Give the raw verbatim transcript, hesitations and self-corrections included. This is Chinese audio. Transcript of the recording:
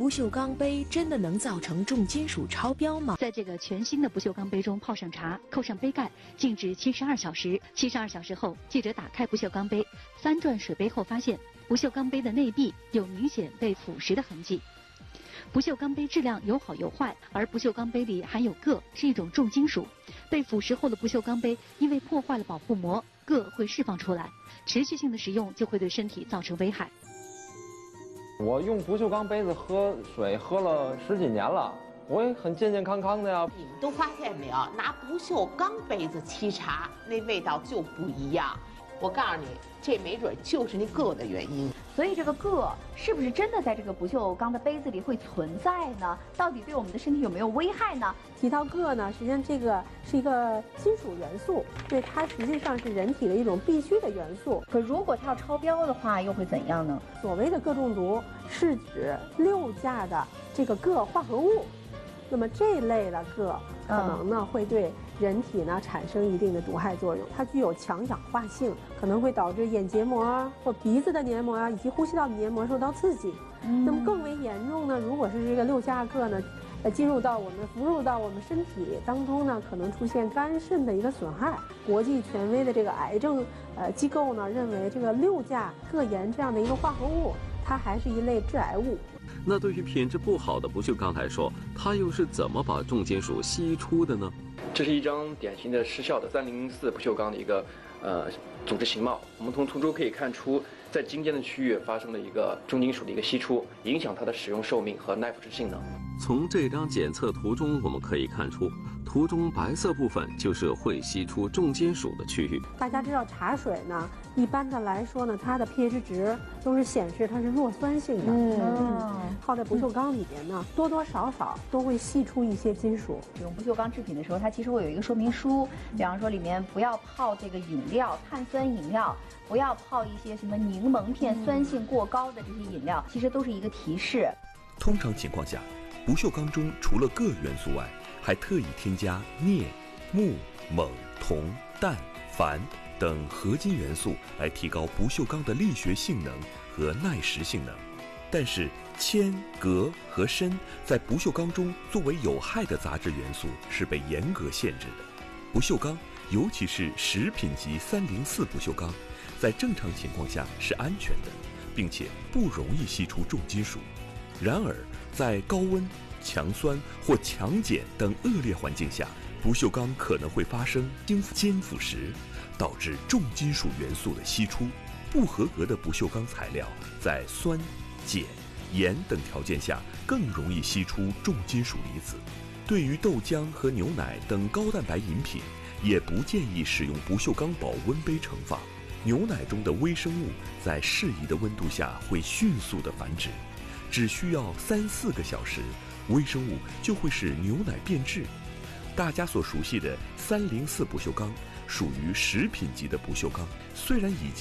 不锈钢杯真的能造成重金属超标吗？ 在这个全新的不锈钢杯中泡上茶，扣上杯盖，静置七十二小时。七十二小时后，记者打开不锈钢杯，翻转水杯后发现，不锈钢杯的内壁有明显被腐蚀的痕迹。不锈钢杯质量有好有坏，而不锈钢杯里含有铬，是一种重金属。被腐蚀后的不锈钢杯因为破坏了保护膜，铬会释放出来，持续性的使用就会对身体造成危害。 我用不锈钢杯子喝水喝了十几年了，我也很健健康康的呀。 你们都发现没有，拿不锈钢杯子沏茶，那味道就不一样。我告诉你，这没准就是那铬的原因。 所以这个铬是不是真的在这个不锈钢的杯子里会存在呢？到底对我们的身体有没有危害呢？ 提到铬呢，实际上这个是一个金属元素，对，它实际上是人体的一种必需的元素。 可如果它要超标的话，又会怎样呢？ 所谓的铬中毒是指六价的这个铬化合物，那么这类的铬可能呢、嗯、会对人体呢产生一定的毒害作用，它具有强氧化性，可能会导致眼结膜啊或鼻子的黏膜啊以及呼吸道的黏膜受到刺激。嗯、那么更为严重呢，如果是这个六价铬呢，呃进入到我们服入到我们身体当中呢，可能出现肝肾的一个损害。国际权威的这个癌症呃机构呢认为，这个六价铬盐这样的一个化合物，它还是一类致癌物。 那对于品质不好的不锈钢来说，它又是怎么把重金属析出的呢？ 这是一张典型的失效的三零四不锈钢的一个呃组织形貌。我们从图中可以看出，在中间的区域发生了一个重金属的一个析出，影响它的使用寿命和耐腐蚀性能。 从这张检测图中，我们可以看出，图中白色部分就是会析出重金属的区域。 大家知道茶水呢，一般的来说呢，它的 pH 值都是显示它是弱酸性的。嗯，泡在不锈钢里边呢，多多少少都会析出一些金属。 使用不锈钢制品的时候，它其实会有一个说明书，比方说里面不要泡这个饮料、碳酸饮料，不要泡一些什么柠檬片、酸性过高的这些饮料，其实都是一个提示。 通常情况下，不锈钢中除了铬元素外，还特意添加镍、钼、锰、铜、氮、钒等合金元素来提高不锈钢的力学性能和耐蚀性能。但是铅、镉和砷在不锈钢中作为有害的杂质元素是被严格限制的。不锈钢，尤其是食品级三零四不锈钢，在正常情况下是安全的，并且不容易析出重金属。然而，在高温、强酸或强碱等恶劣环境下，不锈钢可能会发生尖腐蚀，导致重金属元素的析出。不合格的不锈钢材料在酸、碱、盐等条件下更容易析出重金属离子。对于豆浆和牛奶等高蛋白饮品，也不建议使用不锈钢保温杯盛放。牛奶中的微生物在适宜的温度下会迅速的繁殖，只需要三四个小时，微生物就会使牛奶变质。大家所熟悉的三零四不锈钢属于食品级的不锈钢，虽然已经